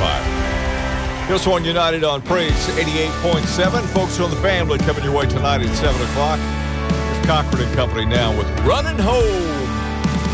105. Hillsong United on Praise 88.7. Folks on the family coming your way tonight at 7 o'clock. Here's Cochran and Company now with Running Home.